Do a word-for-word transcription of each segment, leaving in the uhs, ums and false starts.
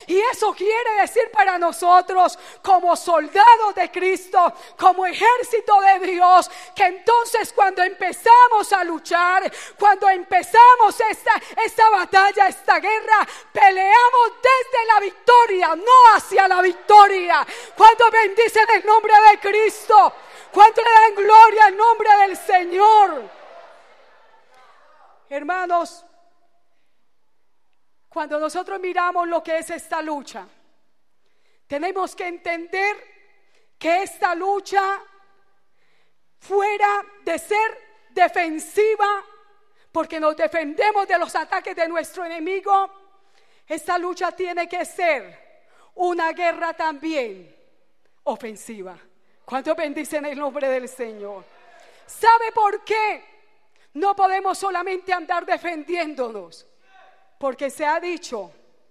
Y eso quiere decir para nosotros, como soldados de Cristo, como ejército de Dios, que entonces cuando empezamos a luchar, cuando empezamos esta, esta batalla, esta guerra, peleamos desde la victoria, no hacia la victoria. Cuando bendicen el nombre de Cristo, cuando le dan gloria al nombre del Señor. Hermanos, cuando nosotros miramos lo que es esta lucha, tenemos que entender que esta lucha, fuera de ser defensiva, porque nos defendemos de los ataques de nuestro enemigo, esta lucha tiene que ser una guerra también ofensiva. ¿Cuántos bendicen el nombre del Señor? ¿Sabe por qué no podemos solamente andar defendiéndonos? Porque se ha dicho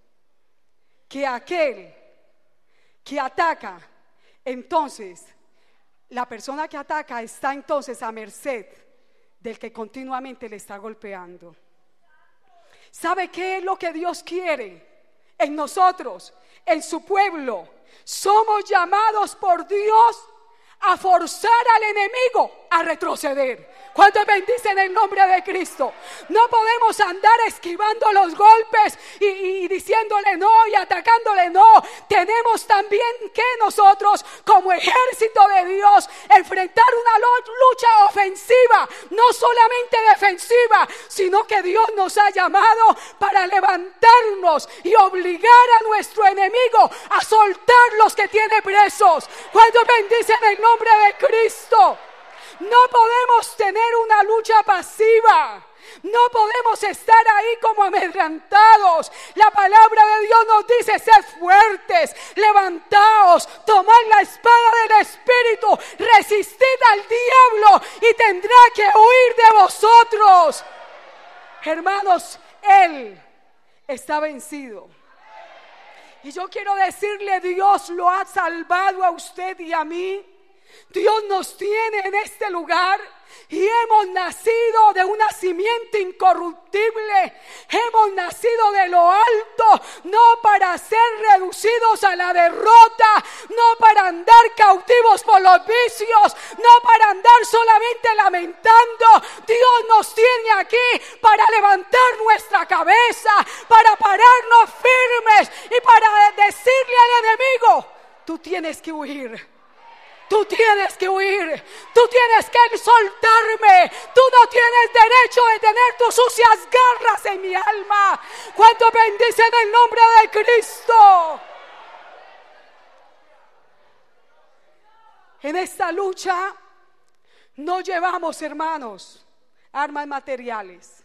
que aquel que ataca, entonces la persona que ataca está entonces a merced del que continuamente le está golpeando. ¿Sabe qué es lo que Dios quiere en nosotros, en su pueblo? Somos llamados por Dios a forzar al enemigo a retroceder. ¿Cuántos bendicen el nombre de Cristo? No podemos andar esquivando los golpes y, y diciéndole no y atacándole no. Tenemos también que nosotros, como ejército de Dios, enfrentar una lucha ofensiva, no solamente defensiva, sino que Dios nos ha llamado para levantarnos y obligar a nuestro enemigo a soltar los que tiene presos. ¿Cuántos bendicen el nombre de Cristo? No podemos tener una lucha pasiva. No podemos estar ahí como amedrentados. La palabra de Dios nos dice: sed fuertes, levantaos, tomad la espada del Espíritu, resistid al diablo y tendrá que huir de vosotros. Hermanos, Él está vencido. Y yo quiero decirle, Dios lo ha salvado a usted y a mí. Dios nos tiene en este lugar y hemos nacido de una simiente incorruptible. Hemos nacido de lo alto, no para ser reducidos a la derrota, no para andar cautivos por los vicios, no para andar solamente lamentando. Dios nos tiene aquí para levantar nuestra cabeza, para pararnos firmes y para decirle al enemigo: tú tienes que huir. Tú tienes que huir, tú tienes que soltarme, tú no tienes derecho de tener tus sucias garras en mi alma. ¿Cuánto bendicen el nombre de Cristo? En esta lucha no llevamos, hermanos, armas materiales,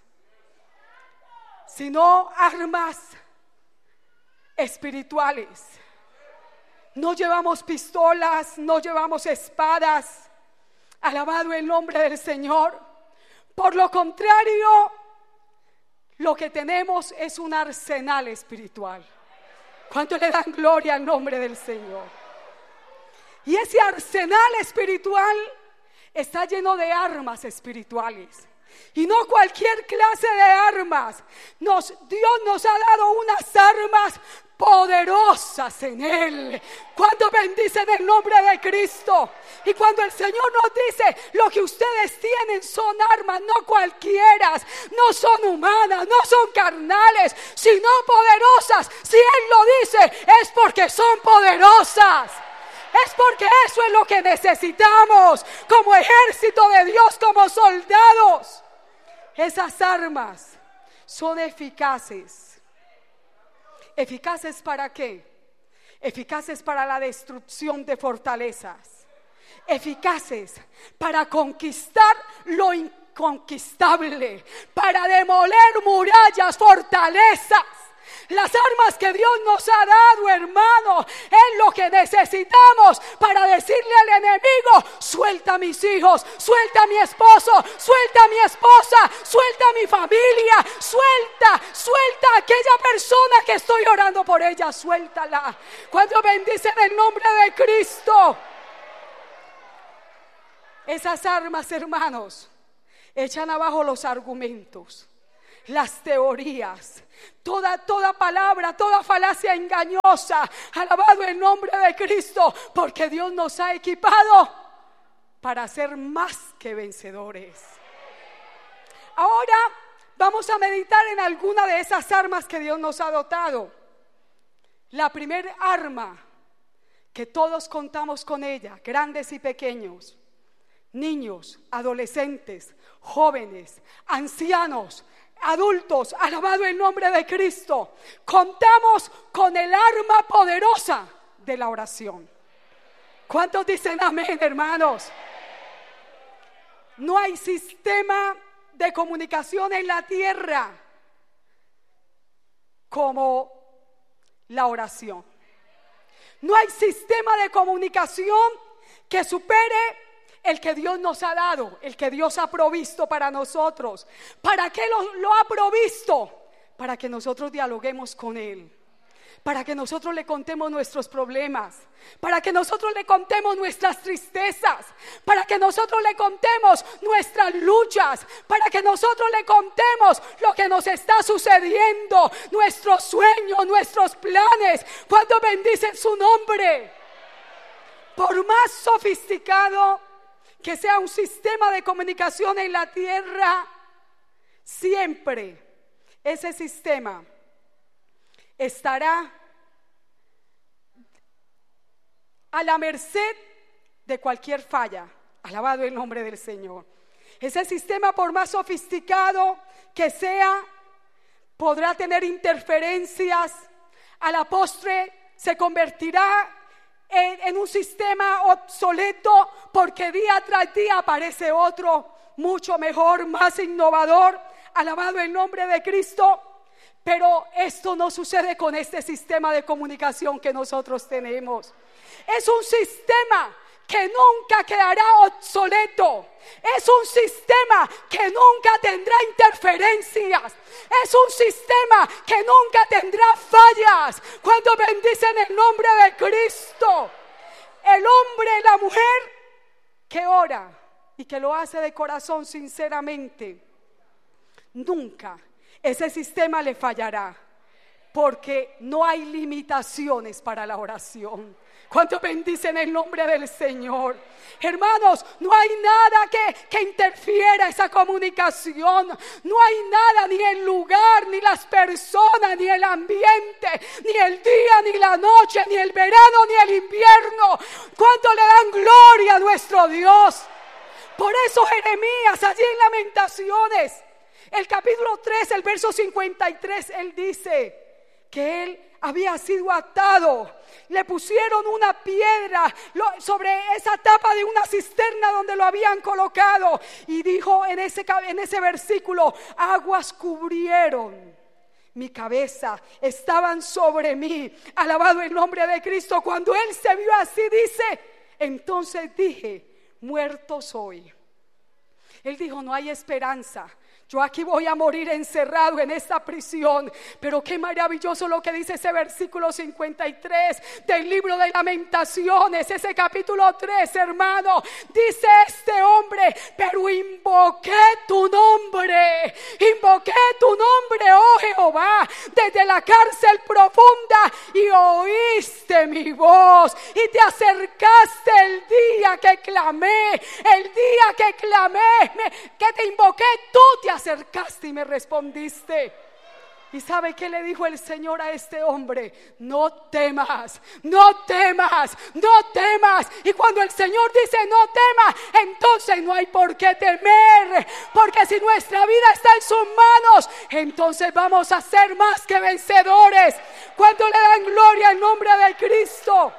sino armas espirituales. No llevamos pistolas, no llevamos espadas. Alabado el nombre del Señor. Por lo contrario, lo que tenemos es un arsenal espiritual. ¿Cuánto le dan gloria al nombre del Señor? Y ese arsenal espiritual está lleno de armas espirituales. Y no cualquier clase de armas. Nos, Dios nos ha dado unas armas poderosas en Él. Cuando bendicen el nombre de Cristo. Y cuando el Señor nos dice: lo que ustedes tienen son armas, no cualquiera, no son humanas, no son carnales, sino poderosas. Si Él lo dice, es porque son poderosas. Es porque eso es lo que necesitamos como ejército de Dios, como soldados. Esas armas son eficaces. ¿Eficaces para qué? Eficaces para la destrucción de fortalezas. Eficaces para conquistar lo inconquistable, para demoler murallas, fortalezas. Las armas que Dios nos ha dado, hermano, es lo que necesitamos para decirle al enemigo: suelta a mis hijos, suelta a mi esposo, suelta a mi esposa, suelta a mi familia, suelta, suelta a aquella persona que estoy orando por ella, suéltala. Cuando bendicen el nombre de Cristo, esas armas, hermanos, echan abajo los argumentos, las teorías, toda, toda palabra, toda falacia engañosa. Alabado el nombre de Cristo, porque Dios nos ha equipado para ser más que vencedores. Ahora vamos a meditar en alguna de esas armas que Dios nos ha dotado. La primer arma, que todos contamos con ella, grandes y pequeños, niños, adolescentes, jóvenes, ancianos, adultos, alabado el nombre de Cristo, contamos con el arma poderosa de la oración. ¿Cuántos dicen amén, hermanos? No hay sistema de comunicación en la tierra como la oración. No hay sistema de comunicación que supere el que Dios nos ha dado, el que Dios ha provisto para nosotros. ¿Para qué lo, lo ha provisto? Para que nosotros dialoguemos con Él, para que nosotros le contemos nuestros problemas, para que nosotros le contemos nuestras tristezas, para que nosotros le contemos nuestras luchas, para que nosotros le contemos lo que nos está sucediendo, nuestros sueños, nuestros planes. Cuando bendicen su nombre. Por más sofisticado que sea un sistema de comunicación en la tierra, siempre ese sistema estará a la merced de cualquier falla. Alabado el nombre del Señor. Ese sistema, por más sofisticado que sea, podrá tener interferencias. A la postre se convertirá en, en un sistema obsoleto, porque día tras día aparece otro mucho mejor, más innovador. Alabado el nombre de Cristo. Pero esto no sucede con este sistema de comunicación que nosotros tenemos. Es un sistema que nunca quedará obsoleto. Es un sistema que nunca tendrá interferencias. Es un sistema que nunca tendrá fallas. Cuando bendicen el nombre de Cristo, el hombre y la mujer que ora y que lo hace de corazón sinceramente, nunca ese sistema le fallará, porque no hay limitaciones para la oración. ¿Cuánto bendicen el nombre del Señor? Hermanos, no hay nada que, que interfiera esa comunicación. No hay nada, ni el lugar, ni las personas, ni el ambiente, ni el día, ni la noche, ni el verano, ni el invierno. ¿Cuánto le dan gloria a nuestro Dios? Por eso Jeremías, allí en Lamentaciones, el capítulo tres, el verso cincuenta y tres, él dice que él había sido atado. Le pusieron una piedra sobre esa tapa de una cisterna donde lo habían colocado. Y dijo en ese, en ese versículo: aguas cubrieron mi cabeza, estaban sobre mí. Alabado el nombre de Cristo. Cuando él se vio así, dice: entonces dije, muerto soy. Él dijo: no hay esperanza. Yo aquí voy a morir encerrado en esta prisión. Pero qué maravilloso lo que dice ese versículo cincuenta y tres del libro de Lamentaciones, ese capítulo tres, hermano. Dice este hombre: pero invoqué tu nombre, invoqué tu nombre, oh Jehová, desde la cárcel profunda, y oíste mi voz, y te acercaste el día que clamé, el día que clamé, que te invoqué, tú te acercaste acercaste y me respondiste. ¿Y sabe qué le dijo el Señor a este hombre? No temas, no temas, no temas. Y cuando el Señor dice no temas, entonces no hay por qué temer, porque si nuestra vida está en sus manos, entonces vamos a ser más que vencedores. Cuando le dan gloria al nombre de Cristo.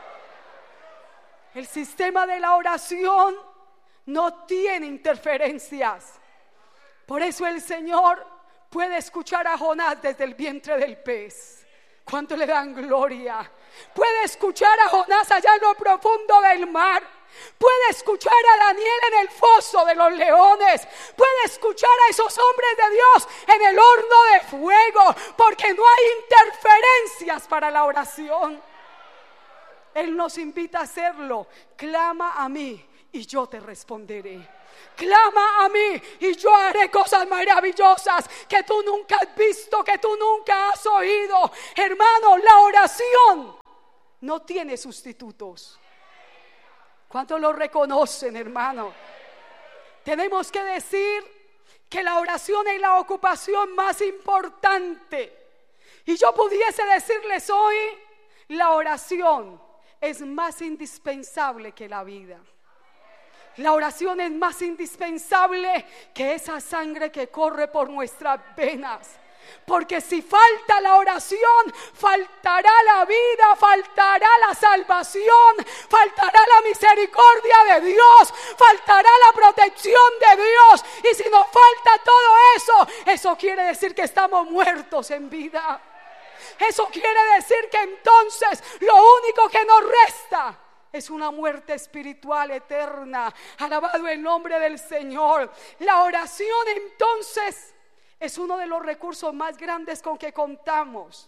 El sistema de la oración no tiene interferencias. Por eso el Señor puede escuchar a Jonás desde el vientre del pez. ¿Cuánto le dan gloria? Puede escuchar a Jonás allá en lo profundo del mar. Puede escuchar a Daniel en el foso de los leones. Puede escuchar a esos hombres de Dios en el horno de fuego, porque no hay interferencias para la oración. Él nos invita a hacerlo. Clama a mí y yo te responderé. Clama a mí y yo haré cosas maravillosas que tú nunca has visto, que tú nunca has oído. Hermano, la oración no tiene sustitutos. ¿Cuántos lo reconocen, hermano? Tenemos que decir que la oración es la ocupación más importante. Y yo pudiese decirles hoy, la oración es más indispensable que la vida. La oración es más indispensable que esa sangre que corre por nuestras venas. Porque si falta la oración, faltará la vida, faltará la salvación, faltará la misericordia de Dios, faltará la protección de Dios. Y si nos falta todo eso, eso quiere decir que estamos muertos en vida. Eso quiere decir que entonces lo único que nos resta es una muerte espiritual eterna. Alabado el nombre del Señor. La oración entonces es uno de los recursos más grandes con que contamos.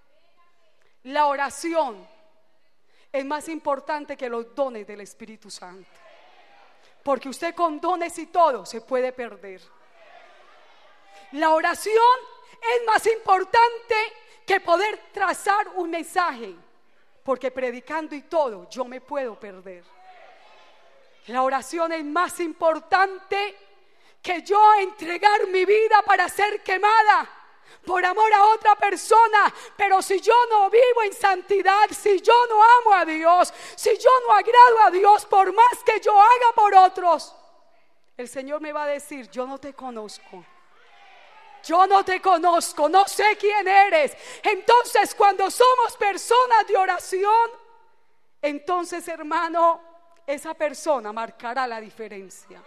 La oración es más importante que los dones del Espíritu Santo. Porque usted con dones y todo se puede perder. La oración es más importante que poder trazar un mensaje. Porque predicando y todo yo me puedo perder. La oración es más importante que yo entregar mi vida para ser quemada por amor a otra persona. Pero si yo no vivo en santidad, si yo no amo a Dios, si yo no agrado a Dios, por más que yo haga por otros, el Señor me va a decir: yo no te conozco. Yo no te conozco, no sé quién eres. Entonces, cuando somos personas de oración, entonces, hermano, esa persona marcará la diferencia.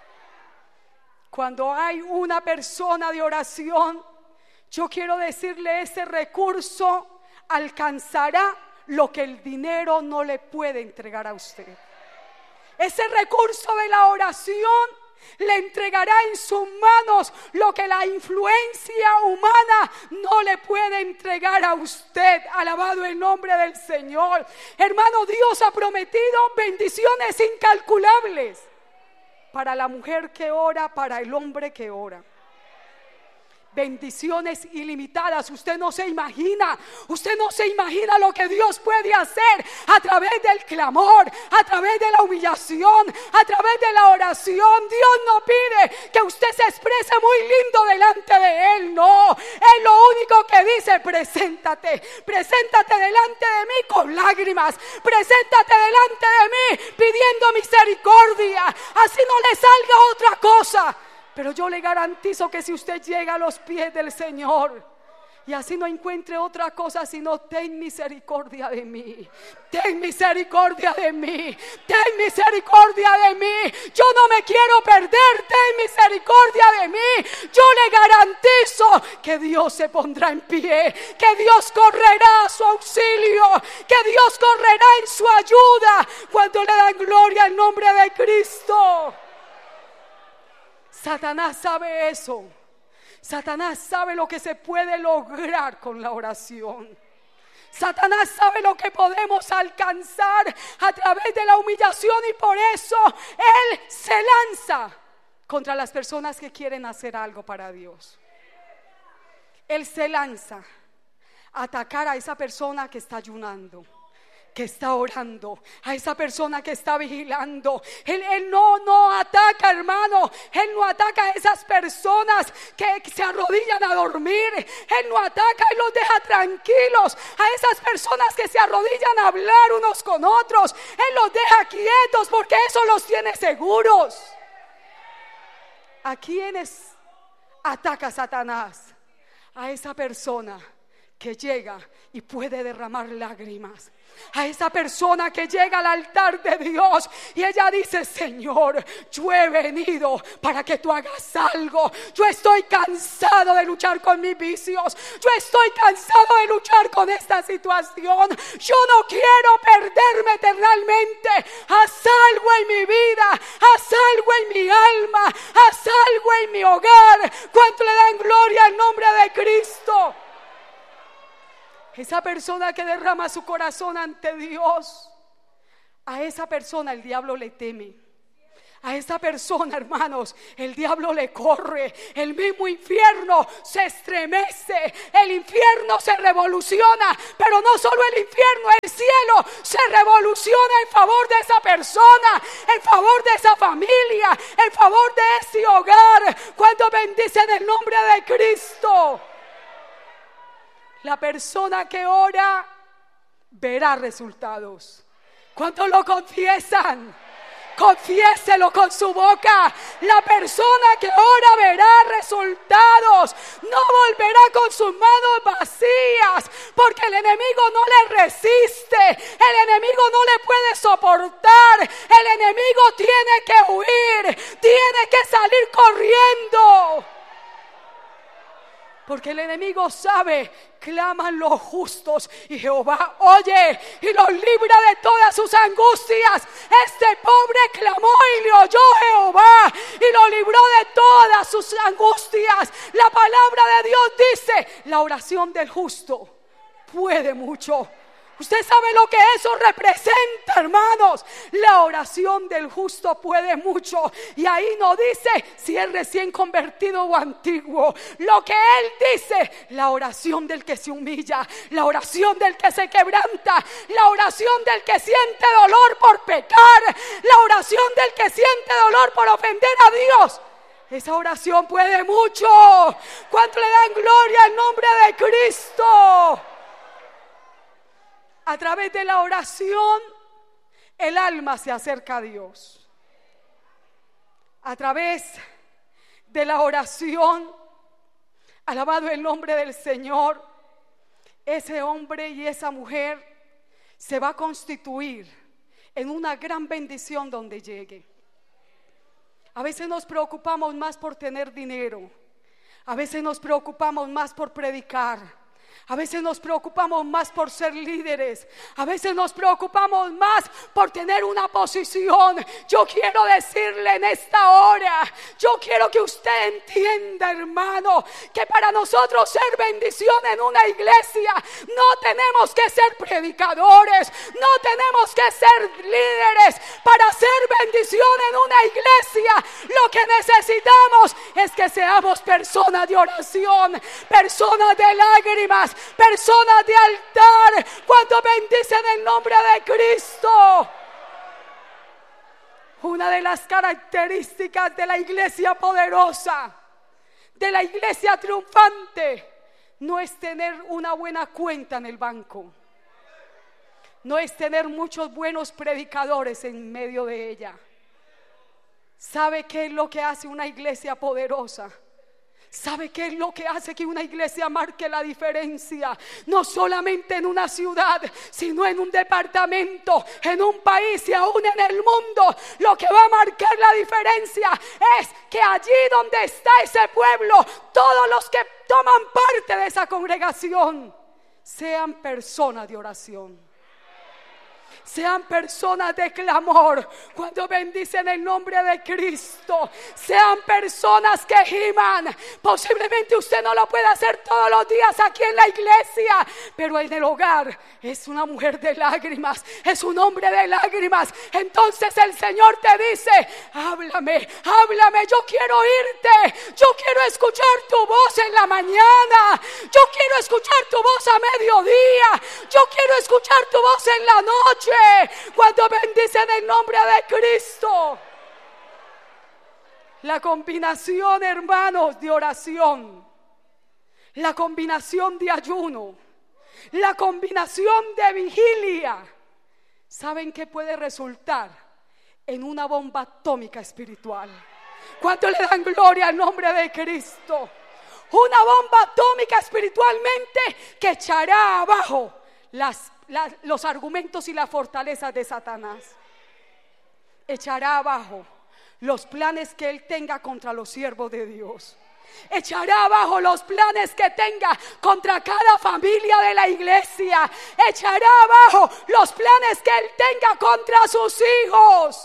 Cuando hay una persona de oración, yo quiero decirle, ese recurso alcanzará lo que el dinero no le puede entregar a usted. Ese recurso de la oración le entregará en sus manos lo que la influencia humana no le puede entregar a usted. Alabado el nombre del Señor. Hermano, Dios ha prometido bendiciones incalculables para la mujer que ora, para el hombre que ora. Bendiciones ilimitadas. Usted no se imagina, usted no se imagina lo que Dios puede hacer a través del clamor, a través de la humillación, a través de la oración. Dios no pide que usted se exprese muy lindo delante de Él, no. Él lo único que dice: preséntate, preséntate delante de mí con lágrimas, preséntate delante de mí pidiendo misericordia, así no le salga otra cosa. Pero yo le garantizo que si usted llega a los pies del Señor y así no encuentre otra cosa sino: ten misericordia de mí, ten misericordia de mí, ten misericordia de mí, yo no me quiero perder, ten misericordia de mí. Yo le garantizo que Dios se pondrá en pie, que Dios correrá a su auxilio, que Dios correrá en su ayuda cuando le dan gloria al nombre de Cristo. Satanás sabe eso. Satanás sabe lo que se puede lograr con la oración. Satanás sabe lo que podemos alcanzar a través de la humillación, y por eso él se lanza contra las personas que quieren hacer algo para Dios. Él se lanza a atacar a esa persona que está ayunando, que está orando, a esa persona que está vigilando. Él, él no, no ataca, hermano. Él no ataca a esas personas que se arrodillan a dormir. Él no ataca, Él los deja tranquilos. A esas personas que se arrodillan a hablar unos con otros, Él los deja quietos porque eso los tiene seguros. ¿A quiénes ataca Satanás? A esa persona que llega y puede derramar lágrimas. A esa persona que llega al altar de Dios y ella dice: Señor, yo he venido para que tú hagas algo. Yo estoy cansado de luchar con mis vicios. Yo estoy cansado de luchar con esta situación. Yo no quiero perderme eternamente. Haz algo en mi vida, haz algo en mi alma, haz algo en mi hogar. ¿Cuánto le dan gloria al nombre de Cristo? Esa persona que derrama su corazón ante Dios, a esa persona el diablo le teme. A esa persona, hermanos, el diablo le corre, el mismo infierno se estremece, el infierno se revoluciona, pero no solo el infierno, el cielo se revoluciona en favor de esa persona, en favor de esa familia, en favor de ese hogar, cuando bendicen el nombre de Cristo. La persona que ora verá resultados. ¿Cuántos lo confiesan? Confiéselo con su boca. La persona que ora verá resultados. No volverá con sus manos vacías, porque el enemigo no le resiste. El enemigo no le puede soportar. El enemigo tiene que huir, tiene que salir corriendo. Porque el enemigo sabe, claman los justos y Jehová oye y los libra de todas sus angustias. Este pobre clamó y le oyó Jehová y lo libró de todas sus angustias. La palabra de Dios dice, la oración del justo puede mucho. Usted sabe lo que eso representa, hermanos. La oración del justo puede mucho. Y ahí no dice si es recién convertido o antiguo. Lo que él dice, la oración del que se humilla, la oración del que se quebranta, la oración del que siente dolor por pecar, la oración del que siente dolor por ofender a Dios. Esa oración puede mucho. ¿Cuánto le dan gloria al nombre de Cristo? A través de la oración, el alma se acerca a Dios. A través de la oración, alabado el nombre del Señor, ese hombre y esa mujer se va a constituir en una gran bendición donde llegue. A veces nos preocupamos más por tener dinero. A veces nos preocupamos más por predicar. A veces nos preocupamos más por ser líderes. A veces nos preocupamos más por tener una posición. Yo quiero decirle en esta hora, yo quiero que usted entienda, hermano, que para nosotros ser bendición en una iglesia, no tenemos que ser predicadores, no tenemos que ser líderes. Para ser bendición en una iglesia, lo que necesitamos es que seamos personas de oración, personas de lágrimas, personas de altar, cuando bendicen el nombre de Cristo. Una de las características de la iglesia poderosa, de la iglesia triunfante, no es tener una buena cuenta en el banco, no es tener muchos buenos predicadores en medio de ella. ¿Sabe qué es lo que hace una iglesia poderosa? ¿Sabe qué es lo que hace que una iglesia marque la diferencia? No solamente en una ciudad, sino en un departamento, en un país y aún en el mundo. Lo que va a marcar la diferencia es que allí donde está ese pueblo, todos los que toman parte de esa congregación sean personas de oración, sean personas de clamor cuando bendicen el nombre de Cristo, sean personas que giman. Posiblemente usted no lo puede hacer todos los días aquí en la iglesia, pero en el hogar es una mujer de lágrimas, es un hombre de lágrimas. Entonces el Señor te dice, háblame, háblame, yo quiero oírte, yo quiero escuchar tu voz en la mañana, yo quiero escuchar tu voz a mediodía, yo quiero escuchar tu voz en la noche, cuando bendicen el nombre de Cristo. La combinación, hermanos, de oración, la combinación de ayuno, la combinación de vigilia, ¿saben qué puede resultar? En una bomba atómica espiritual. ¿Cuánto le dan gloria al nombre de Cristo? Una bomba atómica espiritualmente que echará abajo las La, los argumentos y las fortalezas de Satanás. Echará abajo los planes que él tenga contra los siervos de Dios. Echará abajo los planes que tenga contra cada familia de la iglesia. Echará abajo los planes que él tenga contra sus hijos.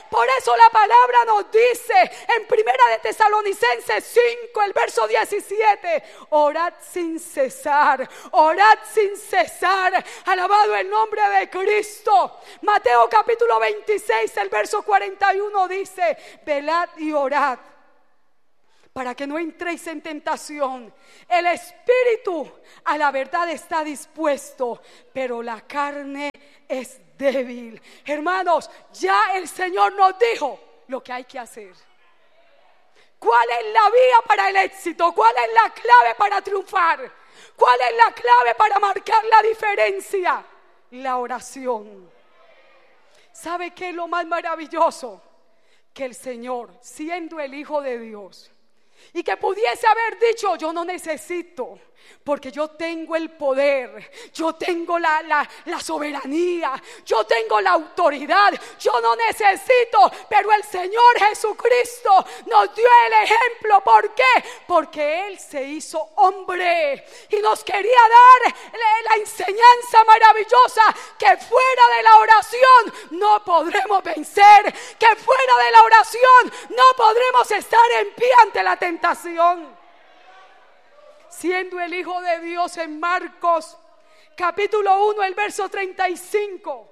Por eso la palabra nos dice en Primera de Tesalonicenses cinco, el verso diecisiete: orad sin cesar, orad sin cesar. Alabado el nombre de Cristo. Mateo capítulo veintiséis, el verso cuarenta y uno dice: velad y orad para que no entréis en tentación. El espíritu a la verdad está dispuesto, pero la carne es débil. Hermanos, ya el Señor nos dijo lo que hay que hacer. ¿Cuál es la vía para el éxito? ¿Cuál es la clave para triunfar? ¿Cuál es la clave para marcar la diferencia? La oración. ¿Sabe qué es lo más maravilloso? Que el Señor, siendo el Hijo de Dios, y que pudiese haber dicho: yo no necesito, porque yo tengo el poder, yo tengo la, la, la soberanía, yo tengo la autoridad, yo no necesito. Pero el Señor Jesucristo nos dio el ejemplo. ¿Por qué? Porque Él se hizo hombre y nos quería dar la, la enseñanza maravillosa: que fuera de la oración no podremos vencer, que fuera de la oración no podremos estar en pie ante la tentación. Siendo el Hijo de Dios, en Marcos capítulo uno, el verso treinta y cinco,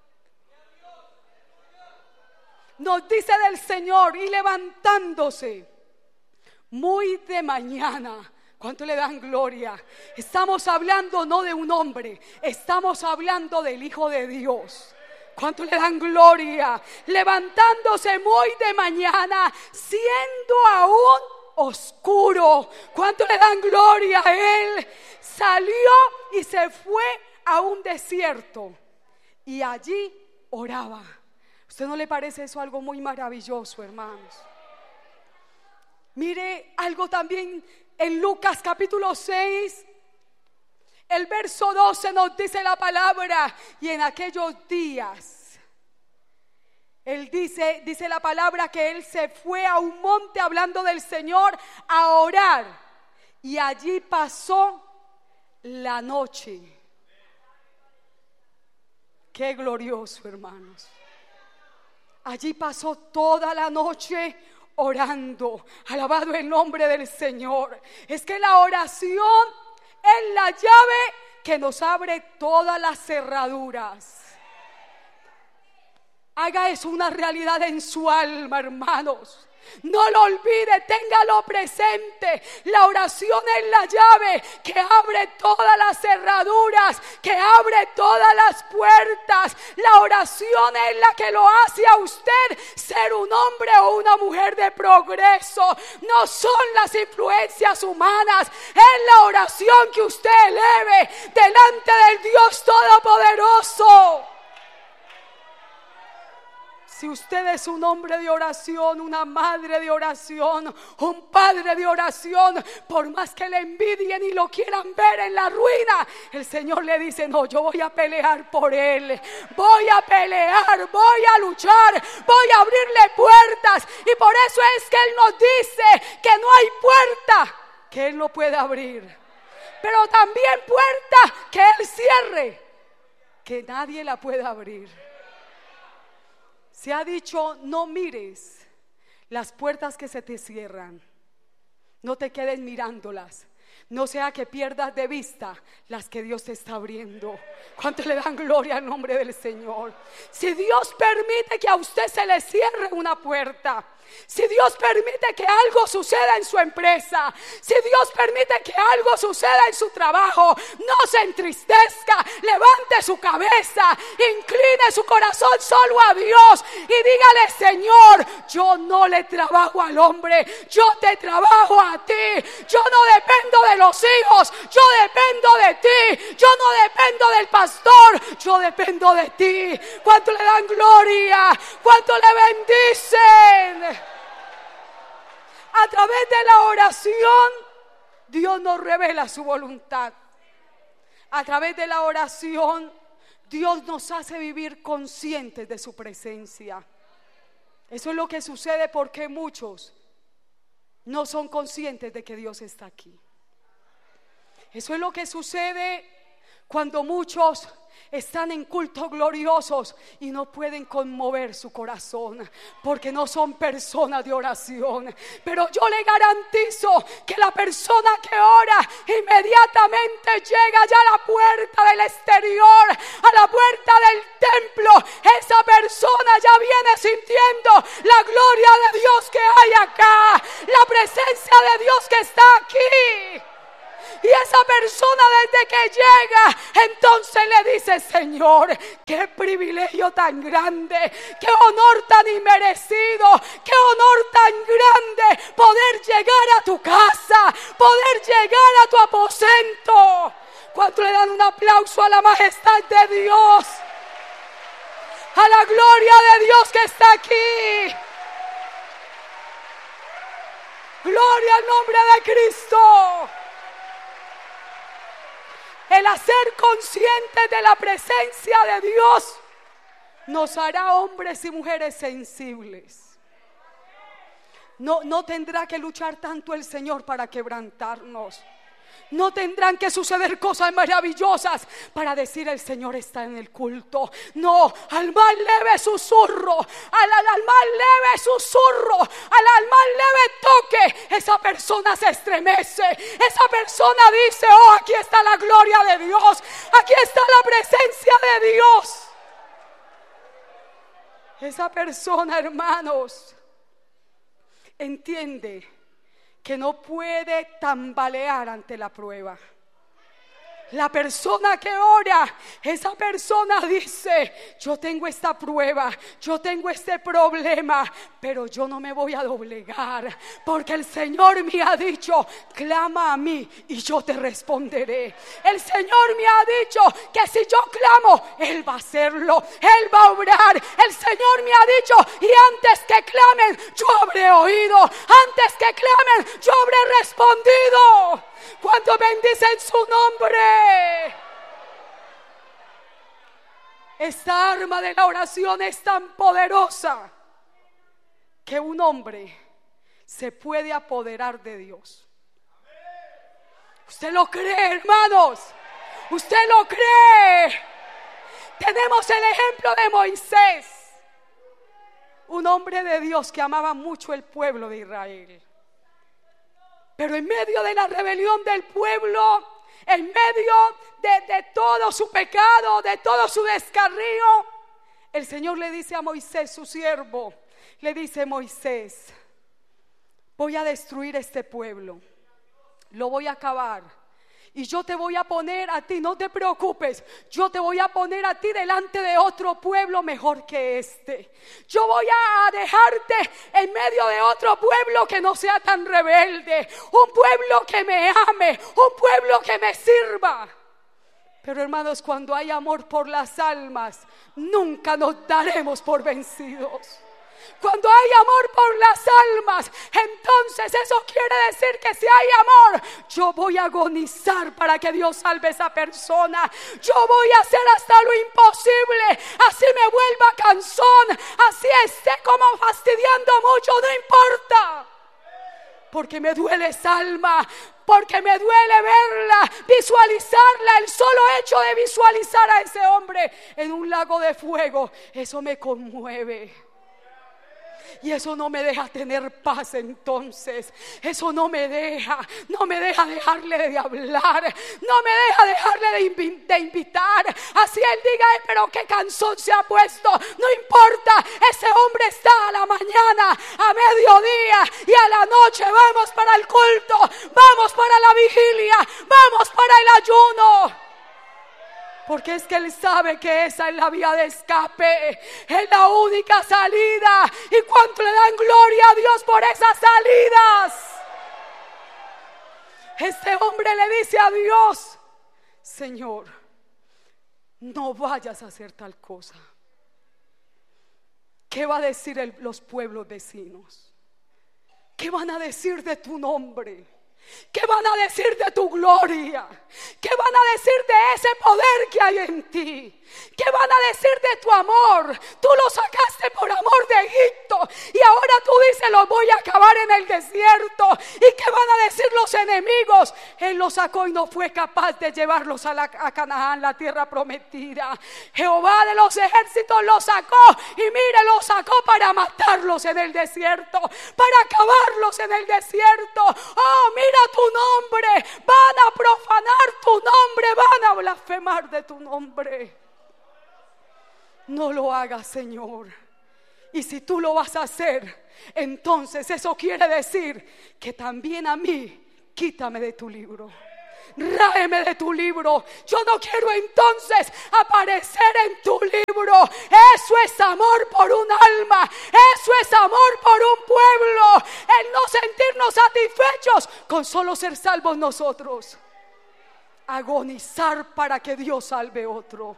nos dice del Señor: y levantándose muy de mañana. ¿Cuánto le dan gloria? Estamos hablando no de un hombre, estamos hablando del Hijo de Dios. ¿Cuánto le dan gloria? Levantándose muy de mañana, siendo aún oscuro. ¿Cuánto le dan gloria a Él? Salió y se fue a un desierto y allí oraba. ¿Usted no le parece eso algo muy maravilloso, hermanos? Mire algo también en Lucas capítulo seis, el verso doce, nos dice la palabra: y en aquellos días, Él dice, dice la palabra que Él se fue a un monte, hablando del Señor, a orar, y allí pasó la noche. Qué glorioso, hermanos. Allí pasó toda la noche orando. Alabado el nombre del Señor. Es que la oración es la llave que nos abre todas las cerraduras. Haga eso una realidad en su alma, hermanos. No lo olvide, téngalo presente. La oración es la llave que abre todas las cerraduras, que abre todas las puertas. La oración es la que lo hace a usted ser un hombre o una mujer de progreso. No son las influencias humanas, es la oración que usted eleve delante del Dios Todopoderoso. Si usted es un hombre de oración, una madre de oración, un padre de oración, por más que le envidien y lo quieran ver en la ruina, el Señor le dice: no, yo voy a pelear por él, voy a pelear, voy a luchar, voy a abrirle puertas. Y por eso es que Él nos dice que no hay puerta que Él no pueda abrir, pero también puerta que Él cierre, que nadie la pueda abrir. Se ha dicho: no mires las puertas que se te cierran, no te quedes mirándolas, no sea que pierdas de vista las que Dios te está abriendo. ¿Cuánto le dan gloria al nombre del Señor? Si Dios permite que a usted se le cierre una puerta, si Dios permite que algo suceda en su empresa, si Dios permite que algo suceda en su trabajo, no se entristezca, levante su cabeza, incline su corazón solo a Dios y dígale: Señor, yo no le trabajo al hombre, yo te trabajo a ti. Yo no dependo de los hijos, yo dependo de ti. Yo no dependo del pastor, yo dependo de ti. ¿Cuánto le dan gloria? ¿Cuánto le bendicen? A través de la oración, Dios nos revela su voluntad. A través de la oración, Dios nos hace vivir conscientes de su presencia. Eso es lo que sucede porque muchos no son conscientes de que Dios está aquí. Eso es lo que sucede cuando muchos están en cultos gloriosos y no pueden conmover su corazón porque no son personas de oración. Pero yo le garantizo que la persona que ora inmediatamente llega ya a la puerta del exterior, a la puerta del templo. Esa persona ya viene sintiendo la gloria de Dios que hay acá, la presencia de Dios que está aquí. Y esa persona desde que llega, entonces le dice: Señor, qué privilegio tan grande, qué honor tan inmerecido, qué honor tan grande poder llegar a tu casa, poder llegar a tu aposento. ¿Cuánto le dan un aplauso a la majestad de Dios? A la gloria de Dios que está aquí. Gloria al nombre de Cristo. El hacer conscientes de la presencia de Dios nos hará hombres y mujeres sensibles. No, no tendrá que luchar tanto el Señor para quebrantarnos. No tendrán que suceder cosas maravillosas para decir: el Señor está en el culto. No, al más leve susurro, al, al, al más leve susurro, al, al más leve toque, esa persona se estremece. Esa persona dice: oh, aquí está la gloria de Dios, aquí está la presencia de Dios. Esa persona, hermanos, entiende que no puede tambalear ante la prueba. La persona que ora, esa persona dice: yo tengo esta prueba, yo tengo este problema, pero yo no me voy a doblegar, porque el Señor me ha dicho: clama a mí y yo te responderé. El Señor me ha dicho que si yo clamo, Él va a hacerlo, Él va a obrar. El Señor me ha dicho: y antes que clamen, yo habré oído, antes que clamen, yo habré respondido. Cuando bendicen su nombre. Esta arma de la oración es tan poderosa que un hombre se puede apoderar de Dios. ¿Usted lo cree, hermanos? ¿Usted lo cree? Tenemos el ejemplo de Moisés, un hombre de Dios que amaba mucho el pueblo de Israel. Pero en medio de la rebelión del pueblo, en medio de, de todo su pecado, de todo su descarrío, el Señor le dice a Moisés, su siervo, le dice: Moisés, voy a destruir este pueblo, lo voy a acabar, y yo te voy a poner a ti, no te preocupes, yo te voy a poner a ti delante de otro pueblo mejor que este. Yo voy a dejarte en medio de otro pueblo que no sea tan rebelde, un pueblo que me ame, un pueblo que me sirva. Pero, hermanos, cuando hay amor por las almas, nunca nos daremos por vencidos. Cuando hay amor por las almas, entonces eso quiere decir que si hay amor, yo voy a agonizar para que Dios salve a esa persona. Yo voy a hacer hasta lo imposible, así me vuelva cansón, así esté como fastidiando mucho, no importa. Porque me duele esa alma, porque me duele verla, visualizarla. El solo hecho de visualizar a ese hombre en un lago de fuego, eso me conmueve. Y eso no me deja tener paz entonces. Eso no me deja, no me deja dejarle de hablar, no me deja dejarle de, invi- de invitar. Así él diga: pero qué cansón se ha puesto. No importa, ese hombre está a la mañana, a mediodía y a la noche. Vamos para el culto, vamos para la vigilia, vamos para el ayuno. Porque es que Él sabe que esa es la vía de escape, es la única salida. ¿Y cuánto le dan gloria a Dios por esas salidas? Este hombre le dice a Dios: Señor, no vayas a hacer tal cosa. ¿Qué va a decir el, los pueblos vecinos? ¿Qué van a decir de tu nombre? ¿Qué van a decir de tu gloria? ¿Qué van a decir de ese poder que hay en ti? ¿Qué van a decir de tu amor? Tú lo sacaste por amor de Egipto y ahora tú dices, los voy a acabar en el desierto. ¿Y qué van a decir los enemigos? Él los sacó y no fue capaz de llevarlos a, la, a Canaán, la tierra prometida. Jehová de los ejércitos los sacó y mire, los sacó para matarlos en el desierto, para acabarlos en el desierto. Oh, mira tu nombre, van a profanar tu nombre, van a blasfemar de tu nombre. No lo hagas, Señor. Y si tú lo vas a hacer, entonces eso quiere decir que también a mí, quítame de tu libro, ráeme de tu libro. Yo no quiero entonces aparecer en tu libro. Eso es amor por un alma, eso es amor por un pueblo, el no sentirnos satisfechos con solo ser salvos nosotros, agonizar para que Dios salve otro,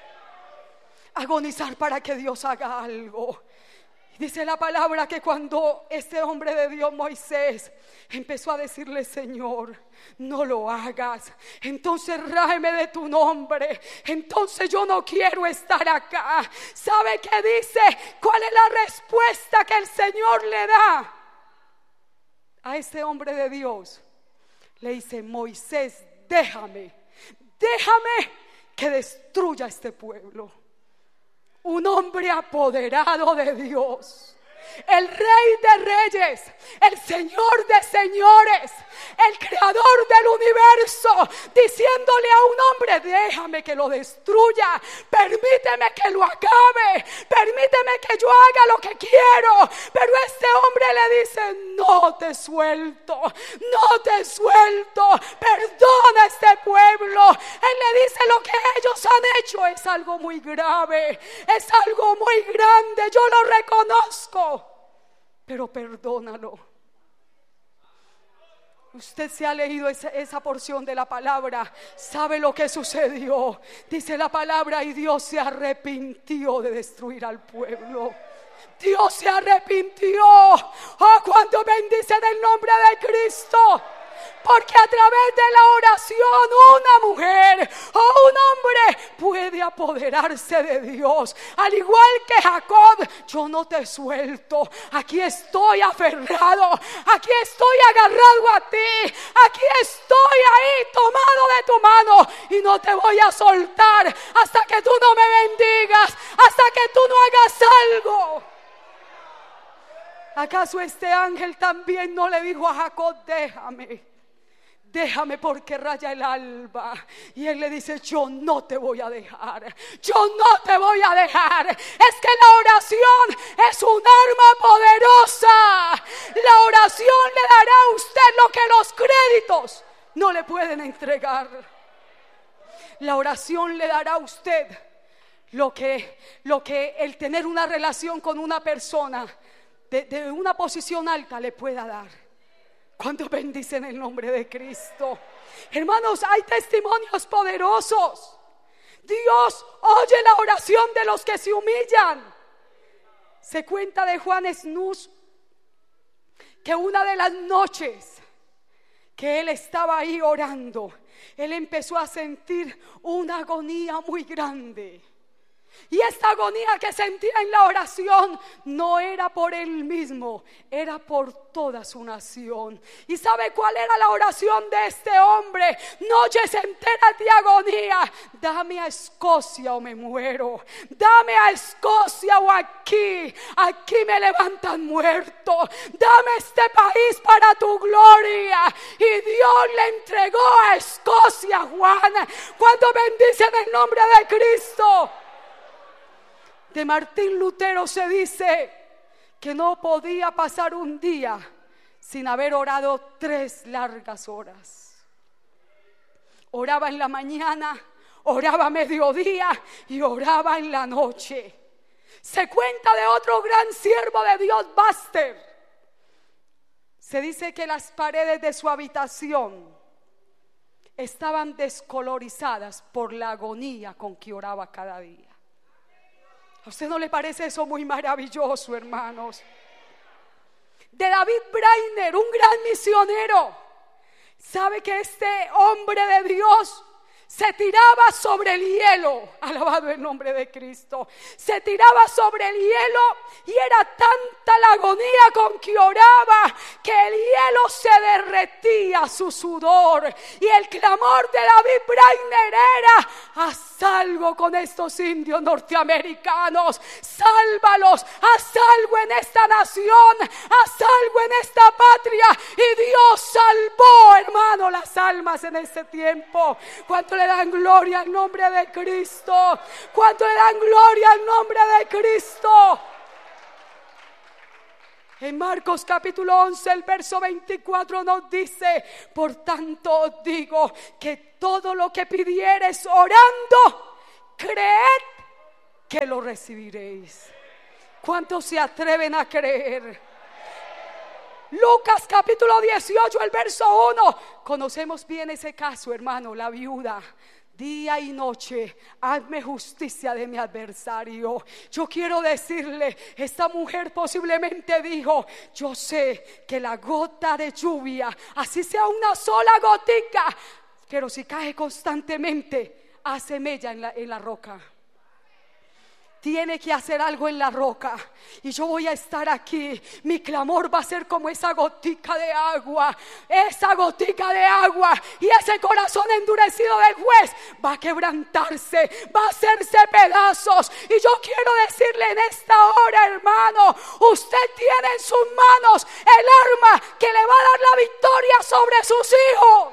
agonizar para que Dios haga algo. Dice la palabra que cuando este hombre de Dios, Moisés, empezó a decirle, Señor, no lo hagas, entonces ráeme de tu nombre, entonces yo no quiero estar acá. ¿Sabe qué dice? ¿Cuál es la respuesta que el Señor le da a este hombre de Dios? Le dice, Moisés, déjame, déjame que destruya este pueblo. Un hombre apoderado de Dios, el Rey de Reyes, el Señor de Señores, el Creador del universo, diciéndole a un hombre, déjame que lo destruya, permíteme que lo acabe, permíteme que yo haga lo que quiero. Pero este hombre le dice, no te suelto, no te suelto, perdona a este pueblo. Él le dice, lo que ellos han hecho es algo muy grave, es algo muy grande, yo lo reconozco, pero perdónalo. Usted se ha leído esa, esa porción de la palabra, sabe lo que sucedió. Dice la palabra, y Dios se arrepintió de destruir al pueblo. Dios se arrepintió. Oh, cuando bendicen el nombre de Cristo. Porque a través de la oración una mujer o un hombre puede apoderarse de Dios. Al igual que Jacob, yo no te suelto. Aquí estoy aferrado, aquí estoy agarrado a ti, aquí estoy ahí tomado de tu mano y no te voy a soltar hasta que tú no me bendigas, hasta que tú no hagas algo. ¿Acaso este ángel también no le dijo a Jacob, déjame? Déjame porque raya el alba? Y él le dice, yo no te voy a dejar, yo no te voy a dejar. Es que la oración es un arma poderosa. La oración le dará a usted lo que los créditos no le pueden entregar. La oración le dará a usted lo que, lo que el tener una relación con una persona de, de una posición alta le pueda dar. Cuando bendicen el nombre de Cristo, hermanos, hay testimonios poderosos. Dios oye la oración de los que se humillan. Se cuenta de Juan Snus que una de las noches que él estaba ahí orando, él empezó a sentir una agonía muy grande. Y esta agonía que sentía en la oración no era por él mismo, era por toda su nación. ¿Y sabe cuál era la oración de este hombre? Noches enteras de agonía. Dame a Escocia o me muero. Dame a Escocia o aquí. Aquí me levantan muerto. Dame este país para tu gloria. Y Dios le entregó a Escocia a Juan. Cuando bendicen el nombre de Cristo. De Martín Lutero se dice que no podía pasar un día sin haber orado tres largas horas. Oraba en la mañana, oraba a mediodía y oraba en la noche. Se cuenta de otro gran siervo de Dios, Buster. Se dice que las paredes de su habitación estaban descolorizadas por la agonía con que oraba cada día. ¿A usted no le parece eso muy maravilloso, hermanos? De David Brainer, un gran misionero. ¿Sabe que este hombre de Dios se tiraba sobre el hielo? Alabado el nombre de Cristo. Se tiraba sobre el hielo y era tanta la agonía con que oraba que el hielo se derretía su sudor. Y el clamor de David Brainer era: haz algo con estos indios norteamericanos, sálvalos, haz algo en esta nación, haz algo en esta patria. Y Dios salvó, hermano, las almas en ese tiempo. ¿Cuánto le dan gloria al nombre de Cristo? ¿Cuánto le dan gloria al nombre de Cristo? En Marcos capítulo once, el verso veinticuatro nos dice: por tanto os digo que todo lo que pidiereis orando, creed que lo recibiréis. ¿Cuántos se atreven a creer? Lucas capítulo dieciocho, el verso uno. Conocemos bien ese caso, hermano, la viuda. Día y noche, hazme justicia de mi adversario. Yo quiero decirle, esta mujer posiblemente dijo: yo sé que la gota de lluvia, así sea una sola gotica, pero si cae constantemente, hace mella en la, en la roca. Tiene que hacer algo en la roca. Y yo voy a estar aquí. Mi clamor va a ser como esa gotica de agua. Esa gotica de agua. Y ese corazón endurecido del juez va a quebrantarse, va a hacerse pedazos. Y yo quiero decirle en esta hora, hermano, usted tiene en sus manos el arma que le va a dar la victoria sobre sus hijos.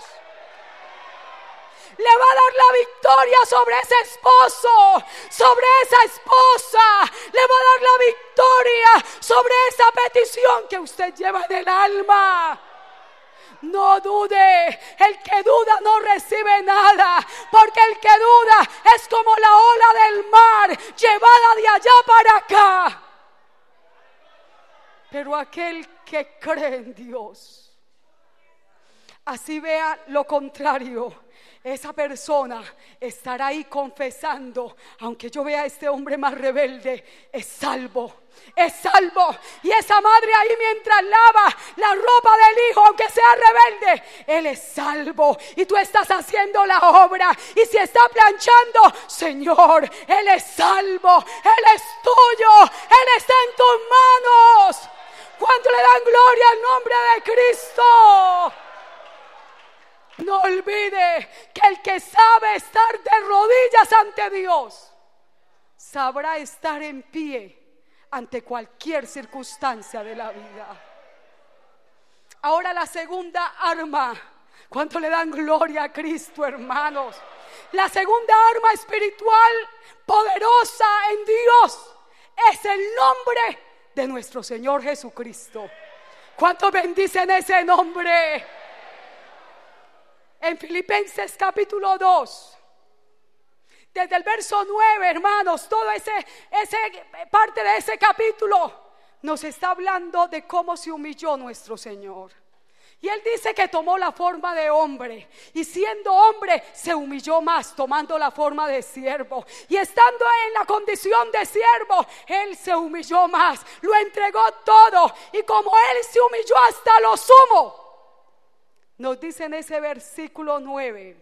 Le va a dar la victoria sobre ese esposo, sobre esa esposa. Le va a dar la victoria sobre esa petición que usted lleva en el alma. No dude, el que duda no recibe nada, porque el que duda es como la ola del mar, llevada de allá para acá. Pero aquel que cree en Dios, así vea lo contrario, esa persona estará ahí confesando: aunque yo vea a este hombre más rebelde, es salvo, es salvo. Y esa madre ahí mientras lava la ropa del hijo, aunque sea rebelde, él es salvo. Y tú estás haciendo la obra. Y si está planchando, Señor, él es salvo, él es tuyo, él está en tus manos. ¿Cuánto le dan gloria al nombre de Cristo? No olvide que el que sabe estar de rodillas ante Dios sabrá estar en pie ante cualquier circunstancia de la vida. Ahora la segunda arma. ¿Cuánto le dan gloria a Cristo, hermanos? La segunda arma espiritual poderosa en Dios es el nombre de nuestro Señor Jesucristo. ¿Cuánto bendicen ese nombre? En Filipenses capítulo dos, desde el verso nueve, hermanos, toda ese, ese parte de ese capítulo nos está hablando de cómo se humilló nuestro Señor. Y Él dice que tomó la forma de hombre, y siendo hombre se humilló más, tomando la forma de siervo. Y estando en la condición de siervo, Él se humilló más, lo entregó todo. Y como Él se humilló hasta lo sumo, nos dice en ese versículo nueve,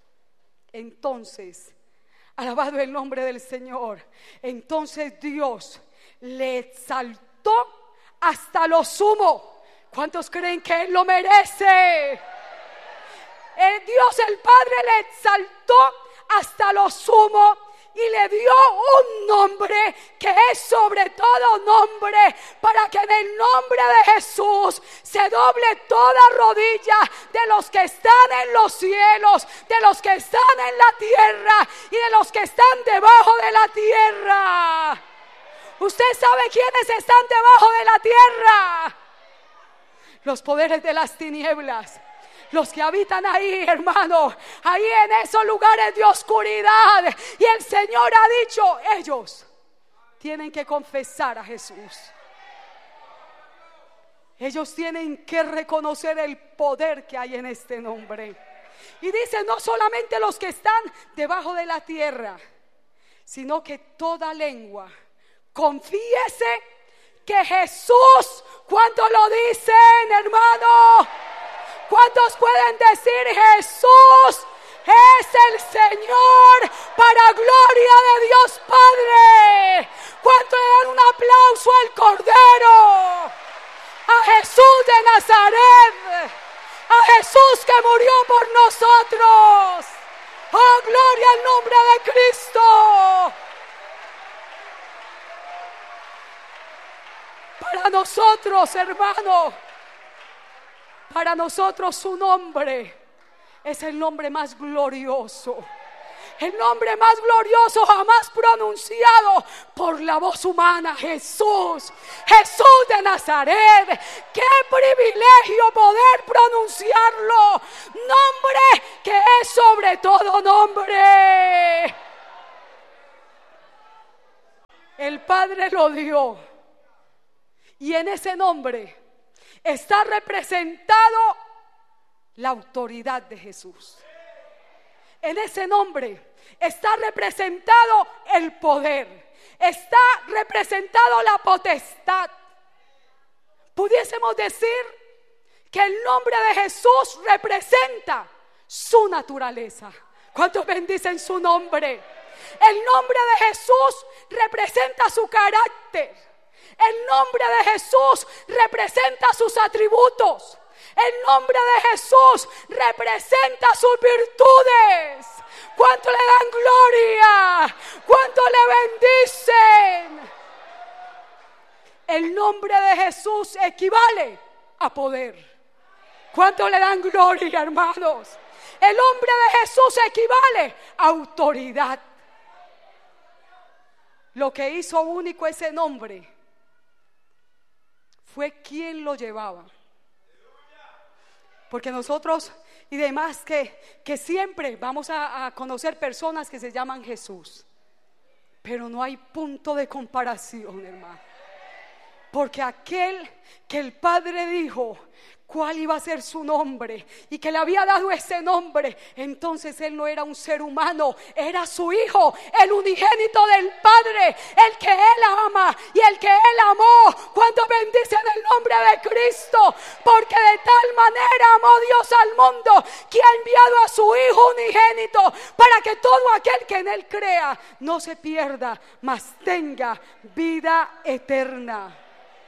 entonces, alabado el nombre del Señor, entonces Dios le exaltó hasta lo sumo. ¿Cuántos creen que Él lo merece? El Dios el Padre le exaltó hasta lo sumo y le dio un nombre que es sobre todo nombre, para que en el nombre de Jesús se doble toda rodilla de los que están en los cielos, de los que están en la tierra y de los que están debajo de la tierra. ¿Usted sabe quiénes están debajo de la tierra? Los poderes de las tinieblas. Los que habitan ahí, hermano, ahí en esos lugares de oscuridad. Y el Señor ha dicho, ellos tienen que confesar a Jesús. Ellos tienen que reconocer el poder que hay en este nombre. Y dice, no solamente los que están debajo de la tierra, sino que toda lengua confiese que Jesús, ¿cuánto lo dicen, hermano? ¿Cuántos pueden decir Jesús es el Señor para gloria de Dios Padre? ¿Cuántos le dan un aplauso al Cordero? A Jesús de Nazaret, a Jesús que murió por nosotros. ¡Oh, gloria al nombre de Cristo! Para nosotros, hermano, para nosotros su nombre es el nombre más glorioso. El nombre más glorioso jamás pronunciado por la voz humana. Jesús, Jesús de Nazaret. Qué privilegio poder pronunciarlo. Nombre que es sobre todo nombre. El Padre lo dio. Y en ese nombre está representado la autoridad de Jesús. En ese nombre está representado el poder, está representado la potestad. Pudiésemos decir que el nombre de Jesús representa su naturaleza. ¿Cuántos bendicen su nombre? El nombre de Jesús representa su carácter. El nombre de Jesús representa sus atributos. El nombre de Jesús representa sus virtudes. ¿Cuánto le dan gloria? ¿Cuánto le bendicen? El nombre de Jesús equivale a poder. ¿Cuánto le dan gloria, hermanos? El nombre de Jesús equivale a autoridad. Lo que hizo único ese nombre fue quien lo llevaba. Porque nosotros y demás que, que siempre vamos a, a conocer personas que se llaman Jesús, pero no hay punto de comparación, hermano. Porque aquel que el Padre dijo cuál iba a ser su nombre y que le había dado ese nombre, entonces él no era un ser humano, era su Hijo, el unigénito del Padre, el que él ama y el que él amó. Cuando bendicen el nombre de Cristo, porque de tal manera amó Dios al mundo que ha enviado a su Hijo unigénito para que todo aquel que en él crea no se pierda, mas tenga vida eterna.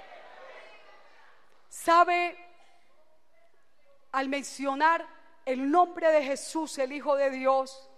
¿Sabe? Al mencionar el nombre de Jesús, el Hijo de Dios,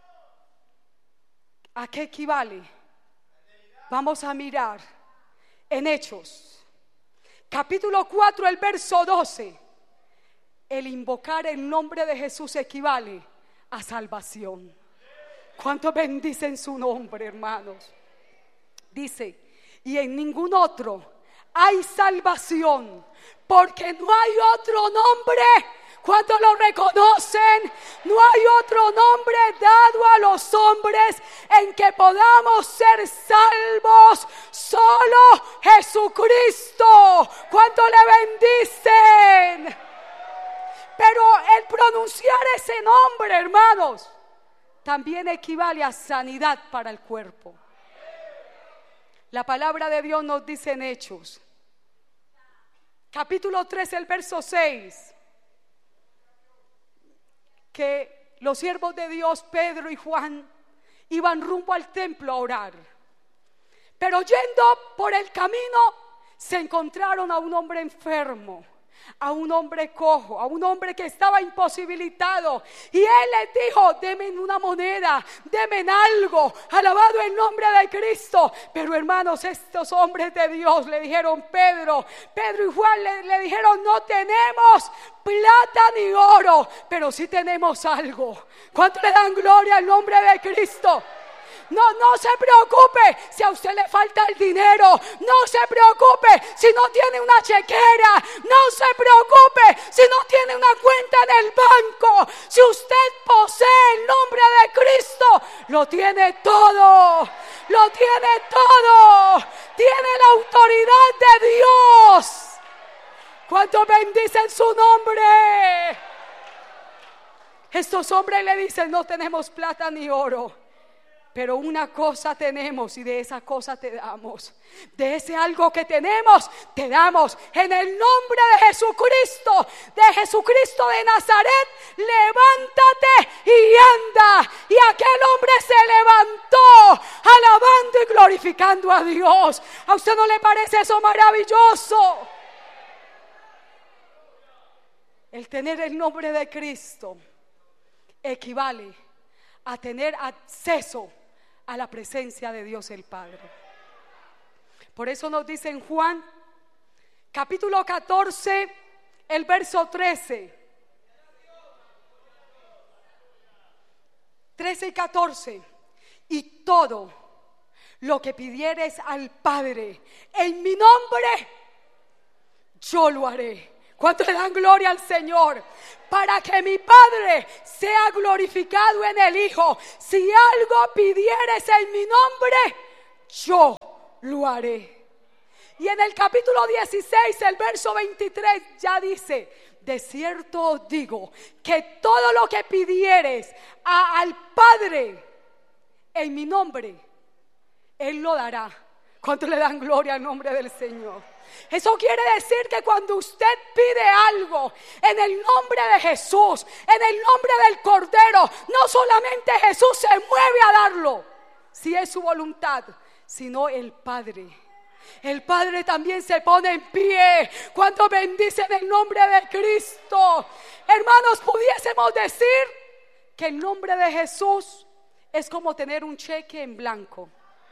¿a qué equivale? Vamos a mirar en Hechos, capítulo cuatro, el verso doce. El invocar el nombre de Jesús equivale a salvación. ¿Cuánto bendicen su nombre, hermanos? Dice, y en ningún otro hay salvación, porque no hay otro nombre. Cuando lo reconocen, no hay otro nombre dado a los hombres en que podamos ser salvos, solo Jesucristo. ¿Cuánto le bendicen? Pero el pronunciar ese nombre, hermanos, también equivale a sanidad para el cuerpo. La palabra de Dios nos dice en Hechos, capítulo tres, el verso seis, que los siervos de Dios, Pedro y Juan, iban rumbo al templo a orar. Pero yendo por el camino, se encontraron a un hombre enfermo, a un hombre cojo, a un hombre que estaba imposibilitado. Y él les dijo, denme una moneda, denme algo, alabado el nombre de Cristo. Pero hermanos, estos hombres de Dios le dijeron, Pedro, Pedro y Juan le, le dijeron, no tenemos plata ni oro, pero sí tenemos algo. ¿Cuánto le dan gloria al nombre de Cristo? No, no se preocupe si a usted le falta el dinero. No se preocupe si no tiene una chequera. No se preocupe si no tiene una cuenta en el banco. Si usted posee el nombre de Cristo, lo tiene todo. Lo tiene todo. Tiene la autoridad de Dios. ¿Cuánto bendicen su nombre? Estos hombres le dicen, no tenemos plata ni oro, pero una cosa tenemos y de esa cosa te damos. De ese algo que tenemos, te damos. En el nombre de Jesucristo, de Jesucristo de Nazaret, levántate y anda. Y aquel hombre se levantó, alabando y glorificando a Dios. ¿A usted no le parece eso maravilloso? El tener el nombre de Cristo equivale a tener acceso a la presencia de Dios el Padre. Por eso nos dice en Juan capítulo catorce, el verso trece. trece y catorce. Y todo lo que pidieres al Padre en mi nombre, yo lo haré. ¿Cuánto le dan gloria al Señor? Para que mi Padre sea glorificado en el Hijo. Si algo pidieres en mi nombre, yo lo haré. Y en el capítulo dieciséis, el verso veintitrés, ya dice: de cierto os digo que todo lo que pidieres a, al Padre en mi nombre, Él lo dará. ¿Cuánto le dan gloria al nombre del Señor? Eso quiere decir que cuando usted pide algo en el nombre de Jesús, en el nombre del Cordero, no solamente Jesús se mueve a darlo, si es su voluntad, sino el Padre. El Padre también se pone en pie cuando bendice en el nombre de Cristo. Hermanos, pudiésemos decir que el nombre de Jesús es como tener un cheque en blanco,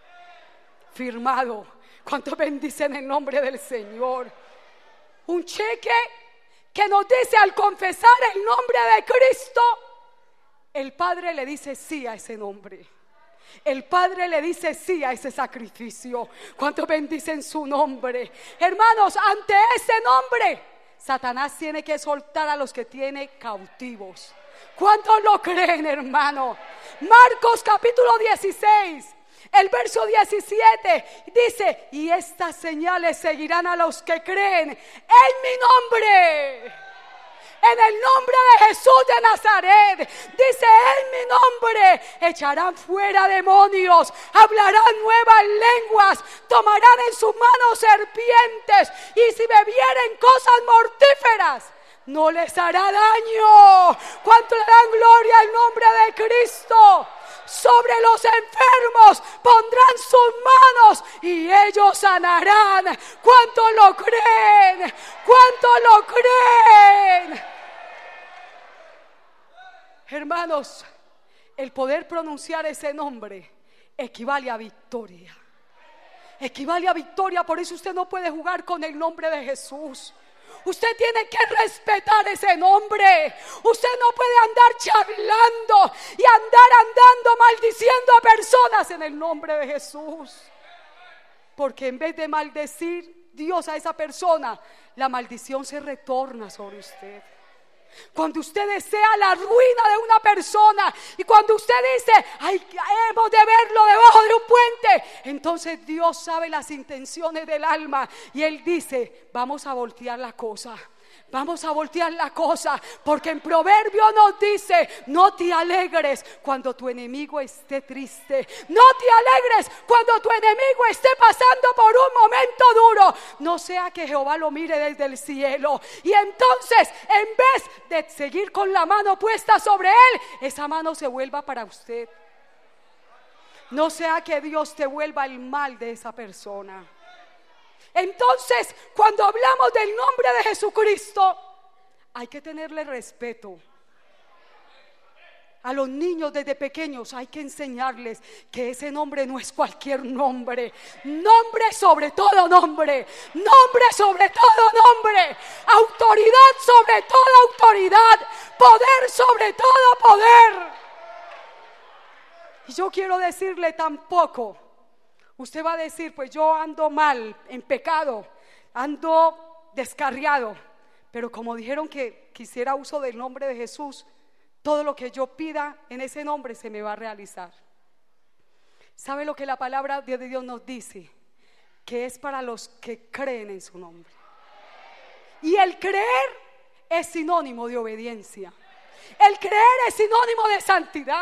firmado. ¿Cuánto bendicen el nombre del Señor? Un cheque que nos dice, al confesar el nombre de Cristo, el Padre le dice sí a ese nombre. El Padre le dice sí a ese sacrificio. ¿Cuánto bendicen su nombre? Hermanos, ante ese nombre, Satanás tiene que soltar a los que tiene cautivos. ¿Cuántos lo creen, hermano? Marcos capítulo dieciséis, el verso diecisiete dice: y estas señales seguirán a los que creen en mi nombre. En el nombre de Jesús de Nazaret, dice: en mi nombre echarán fuera demonios, hablarán nuevas lenguas, tomarán en sus manos serpientes, y si bebieren cosas mortíferas, no les hará daño. ¿Cuánto le dan gloria al nombre de Cristo? Sobre los enfermos pondrán sus manos y ellos sanarán. ¿Cuánto lo creen? ¿Cuánto lo creen? Hermanos, el poder pronunciar ese nombre equivale a victoria. Equivale a victoria. Por eso usted no puede jugar con el nombre de Jesús. Usted tiene que respetar ese nombre. Usted no puede andar charlando y andar andando maldiciendo a personas en el nombre de Jesús. Porque en vez de maldecir Dios a esa persona, la maldición se retorna sobre usted. Cuando usted desea la ruina de una persona y cuando usted dice: ay, hemos de verlo debajo de un puente, entonces Dios sabe las intenciones del alma y Él dice: vamos a voltear la cosa. Vamos a voltear la cosa, porque en Proverbio nos dice: no te alegres cuando tu enemigo esté triste, no te alegres cuando tu enemigo esté pasando por un momento duro, no sea que Jehová lo mire desde el cielo y entonces, en vez de seguir con la mano puesta sobre él, esa mano se vuelva para usted. No sea que Dios te vuelva el mal de esa persona. Entonces, cuando hablamos del nombre de Jesucristo, hay que tenerle respeto. A los niños desde pequeños hay que enseñarles que ese nombre no es cualquier nombre. Nombre sobre todo nombre. Nombre sobre todo nombre. Autoridad sobre toda autoridad. Poder sobre todo poder. Y yo quiero decirle tampoco. Usted va a decir: pues yo ando mal, en pecado, ando descarriado. Pero como dijeron que quisiera uso del nombre de Jesús, todo lo que yo pida en ese nombre se me va a realizar. ¿Sabe lo que la palabra de Dios nos dice? Que es para los que creen en su nombre. Y el creer es sinónimo de obediencia. El creer es sinónimo de santidad.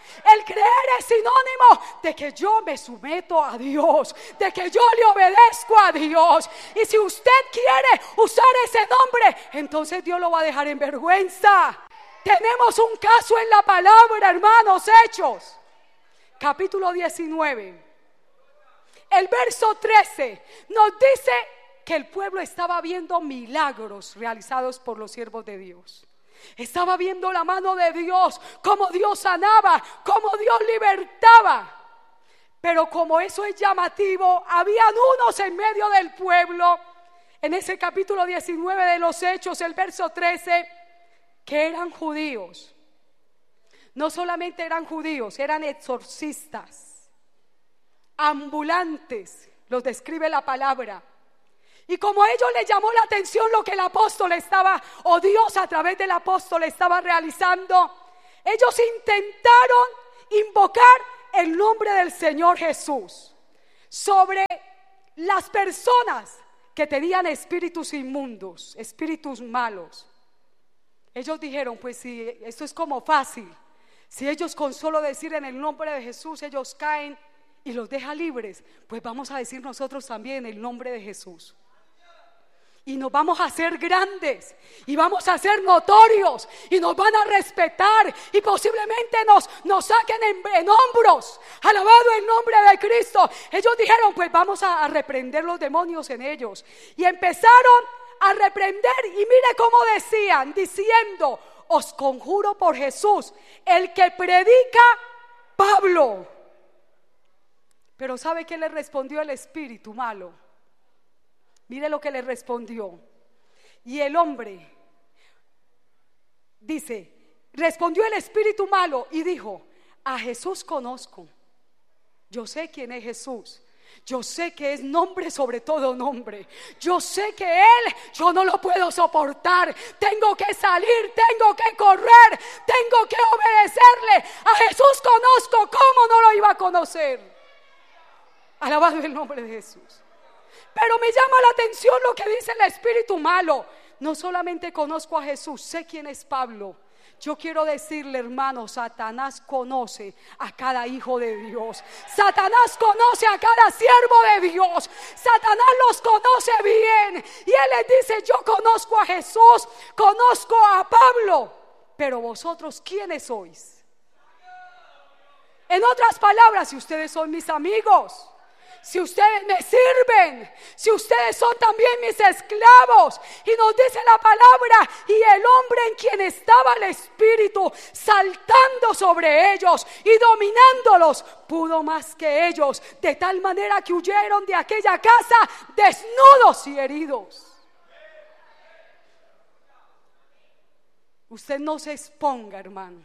El creer es sinónimo de que yo me someto a Dios, de que yo le obedezco a Dios. Y si usted quiere usar ese nombre, entonces Dios lo va a dejar en vergüenza. Tenemos un caso en la palabra, hermanos, Hechos, capítulo diecinueve. El verso trece nos dice que el pueblo estaba viendo milagros realizados por los siervos de Dios. Estaba viendo la mano de Dios, cómo Dios sanaba, cómo Dios libertaba. Pero como eso es llamativo, habían unos en medio del pueblo, en ese capítulo diecinueve de los Hechos, el verso trece, que eran judíos. No solamente eran judíos, eran exorcistas, ambulantes, los describe la palabra. Y como a ellos les llamó la atención lo que el apóstol estaba, o Dios a través del apóstol estaba realizando, ellos intentaron invocar el nombre del Señor Jesús sobre las personas que tenían espíritus inmundos, espíritus malos. Ellos dijeron, pues si esto es como fácil, si ellos con solo decir en el nombre de Jesús ellos caen y los deja libres, pues vamos a decir nosotros también en el nombre de Jesús. Y nos vamos a hacer grandes y vamos a ser notorios y nos van a respetar y posiblemente nos, nos saquen en, en hombros. Alabado el nombre de Cristo. Ellos dijeron, pues vamos a, a reprender los demonios en ellos. Y empezaron a reprender, y mire cómo decían, diciendo: os conjuro por Jesús, el que predica Pablo. Pero ¿sabe qué le respondió el espíritu malo? Mire lo que le respondió. Y el hombre dice, respondió el espíritu malo y dijo: a Jesús conozco, yo sé quién es Jesús, yo sé que es nombre sobre todo nombre, yo sé que Él, yo no lo puedo soportar, tengo que salir, tengo que correr, tengo que obedecerle. A Jesús conozco, ¿cómo no lo iba a conocer? Alabado el nombre de Jesús. Pero me llama la atención lo que dice el espíritu malo. No solamente conozco a Jesús, sé quién es Pablo. Yo quiero decirle, hermano, Satanás conoce a cada hijo de Dios. Satanás conoce a cada siervo de Dios. Satanás los conoce bien. Y él les dice: yo conozco a Jesús, conozco a Pablo, pero vosotros, ¿quiénes sois? En otras palabras, si ustedes son mis amigos, si ustedes me sirven, si ustedes son también mis esclavos. Y nos dice la palabra: y el hombre en quien estaba el espíritu saltando sobre ellos y dominándolos, pudo más que ellos, de tal manera que huyeron de aquella casa desnudos y heridos. Usted no se exponga, hermano.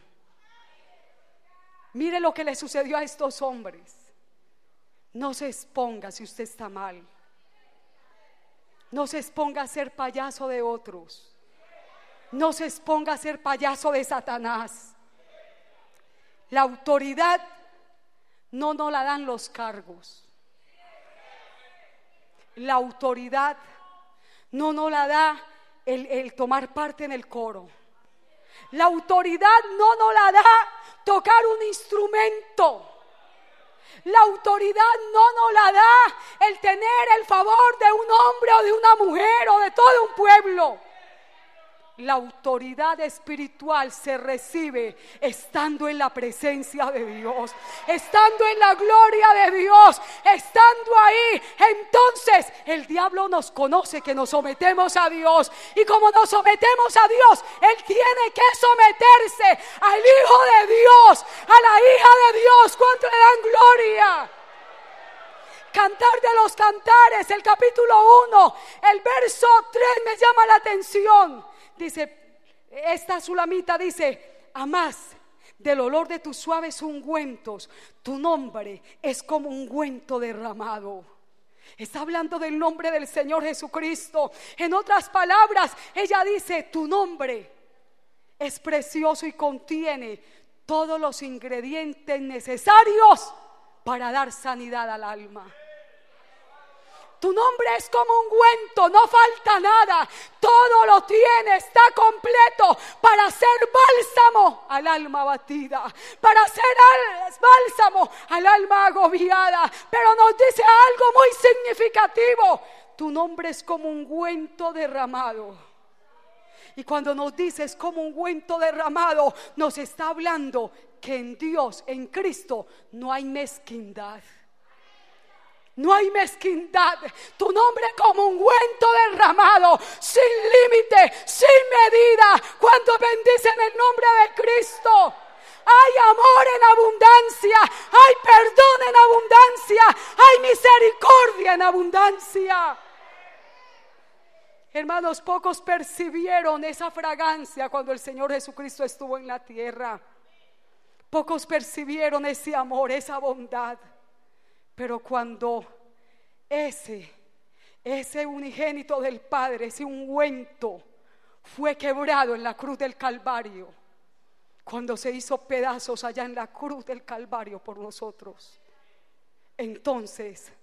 Mire lo que le sucedió a estos hombres. No se exponga si usted está mal. No se exponga a ser payaso de otros. No se exponga a ser payaso de Satanás. La autoridad no nos la dan los cargos. La autoridad no nos la da el, el tomar parte en el coro. La autoridad no nos la da tocar un instrumento. La autoridad no nos la da el tener el favor de un hombre o de una mujer o de todo un pueblo. La autoridad espiritual se recibe estando en la presencia de Dios, estando en la gloria de Dios, estando ahí. Entonces el diablo nos conoce que nos sometemos a Dios, y como nos sometemos a Dios, él tiene que someterse al Hijo de Dios, a la hija de Dios. ¿Cuánto le dan gloria? Cantar de los Cantares, el capítulo uno, el verso tres me llama la atención. Dice, esta sulamita dice: a más del olor de tus suaves ungüentos, tu nombre es como un ungüento derramado. Está hablando del nombre del Señor Jesucristo. En otras palabras, ella dice: tu nombre es precioso y contiene todos los ingredientes necesarios para dar sanidad al alma. Tu nombre es como ungüento, no falta nada. Todo lo tiene, está completo para ser bálsamo al alma abatida, para ser al, bálsamo al alma agobiada. Pero nos dice algo muy significativo: tu nombre es como ungüento derramado. Y cuando nos dice es como ungüento derramado, nos está hablando que en Dios, en Cristo, no hay mezquindad. No hay mezquindad. Tu nombre como ungüento derramado, sin límite, sin medida. Cuando bendicen el nombre de Cristo, hay amor en abundancia, hay perdón en abundancia, hay misericordia en abundancia. Hermanos, pocos percibieron esa fragancia cuando el Señor Jesucristo estuvo en la tierra. Pocos percibieron ese amor, esa bondad. Pero cuando ese, ese unigénito del Padre, ese ungüento, fue quebrado en la cruz del Calvario, cuando se hizo pedazos allá en la cruz del Calvario por nosotros, entonces